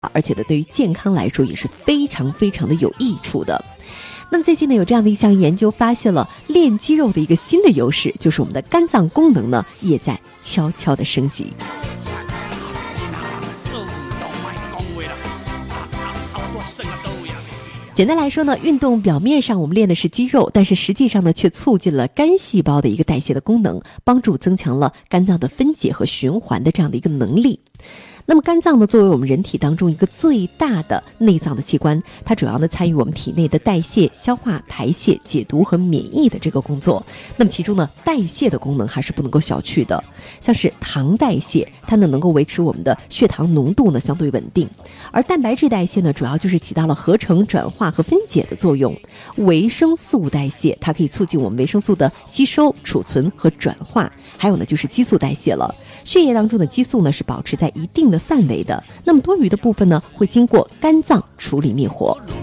而且呢，对于健康来说也是非常非常的有益处的。那么最近呢，有这样的一项研究发现了练肌肉的一个新的优势，就是我们的肝脏功能呢也在悄悄的升级。简单来说呢，运动表面上我们练的是肌肉，但是实际上呢，却促进了肝细胞的一个代谢的功能，帮助增强了肝脏的分解和循环的这样的一个能力。那么肝脏呢，作为我们人体当中一个最大的内脏的器官，它主要呢参与我们体内的代谢、消化、排泄、解毒和免疫的这个工作。那么其中呢，代谢的功能还是不能够小觑的。像是糖代谢，它呢能够维持我们的血糖浓度呢相对稳定，而蛋白质代谢呢，主要就是起到了合成、转化和分解的作用。维生素代谢，它可以促进我们维生素的吸收、储存和转化。还有呢，就是激素代谢了。血液当中的激素呢是保持在一定的范围的，那么多余的部分呢会经过肝脏处理灭活。